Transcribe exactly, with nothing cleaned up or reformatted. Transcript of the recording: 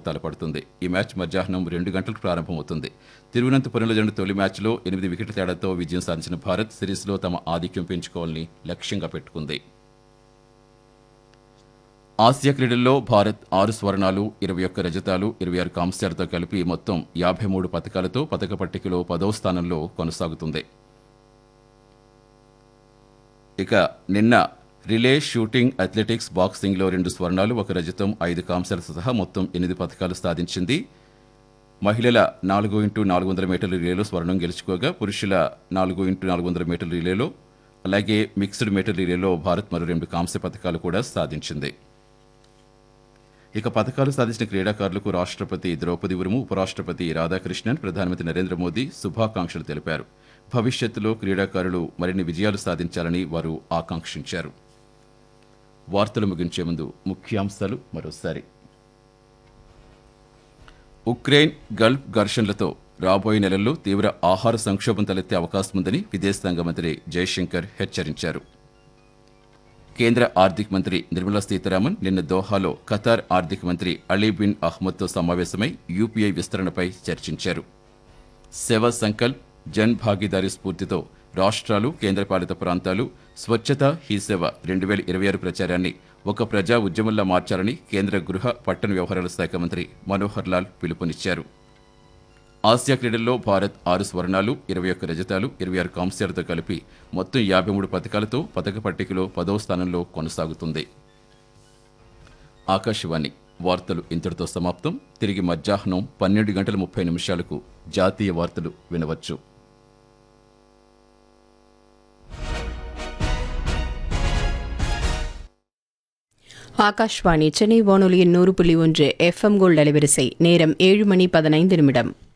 తలపడుతుంది. ఈ మ్యాచ్ మధ్యాహ్నం రెండు గంటలకు ప్రారంభమవుతుంది. తిరువనంతపురంలో జరిగిన తొలి మ్యాచ్లో ఎనిమిది వికెట్ల తేడాతో విజయం సాధించిన భారత్ సిరీస్లో తమ ఆధిక్యం పెంచుకోవాలని లక్ష్యంగా పెట్టుకుంది. ఆసియా క్రీడల్లో భారత్ ఆరు స్వర్ణాలు, ఇరవై ఒక్క రజతాలు, ఇరవై ఆరు కాంస్యాలతో కలిపి మొత్తం యాభై మూడు పథకాలతో పథక పట్టికలో పదవ స్థానంలో కొనసాగుతుంది. ఇక నిన్న రిలే, షూటింగ్, అథ్లెటిక్స్, బాక్సింగ్లో రెండు స్వర్ణాలు, ఒక రజతం, ఐదు కాంస్యాలతో సహా మొత్తం ఎనిమిది పథకాలు సాధించింది. మహిళల నాలుగు ఇంటూ నాలుగు వందల మీటర్ల రిలేలో స్వర్ణం గెలుచుకోగా పురుషుల నాలుగు ఇంటూ నాలుగు వందల మీటర్ల రిలేలో అలాగే మిక్స్డ్ మీటర్ రిలేలో భారత్ మరో రెండు కాంస్య పథకాలు కూడా సాధించింది. ఇక పథకాలు సాధించిన క్రీడాకారులకు రాష్ట్రపతి ద్రౌపది ముర్ము, ఉపరాష్ట్రపతి రాధాకృష్ణన్, ప్రధానమంత్రి నరేంద్ర మోదీ శుభాకాంక్షలు తెలిపారు. భవిష్యత్తులో క్రీడాకారులు మరిన్ని విజయాలు సాధించాలని వారు ఆకాంక్షించారు. వార్తలు ముగించే ముందు ముఖ్యాంశాలు మరోసారి. ఉక్రెయిన్ గల్ఫ్ ఘర్షణలతో రాబోయే నెలల్లో తీవ్ర ఆహార సంక్షోభం తలెత్తే అవకాశం ఉందని విదేశాంగ మంత్రి జయశంకర్ హెచ్చరించారు. కేంద్ర ఆర్థిక మంత్రి నిర్మలా సీతారామన్ నిన్న దోహాలో ఖతార్ ఆర్థిక మంత్రి అలీ బిన్ అహ్మద్తో సమావేశమై యూపీఐ విస్తరణపై చర్చించారు. సేవా సంకల్ప్, జన్ భాగీదారీ స్ఫూర్తితో రాష్ట్రాలు, కేంద్రపాలిత ప్రాంతాలు స్వచ్ఛత హీ సేవ రెండు వేల ఇరవై ఆరు ప్రచారాన్ని ఒక ప్రజా ఉద్యమంలా మార్చాలని కేంద్ర గృహ పట్టణ వ్యవహారాల శాఖ మంత్రి మనోహర్ లాల్ పిలుపునిచ్చారు. ఆసియా క్రీడల్లో భారత్ ఆరు స్వర్ణాలు, ఇరవై ఒక్క రజతాలు, ఇరవై ఆరు కాంస్యాలతో కలిపి మొత్తం యాభై మూడు పథకాలతో పథక పట్టికలో పదవ స్థానంలో కొనసాగుతుంది. ఆకాశవాణి వార్తలు ఇంతటితో సమాప్తం. తిరిగి మధ్యాహ్నం పన్నెండు గంటల ముప్పై నిమిషాలకు జాతీయ వార్తలు వినవచ్చు. ஆகாஷ்வாணி சென்னை வானொலியின் நூறு புள்ளி ஒன்று எஃப்எம் கோல்டு அலைவரிசை நேரம் ஏழு மணி பதினைந்து நிமிடம்.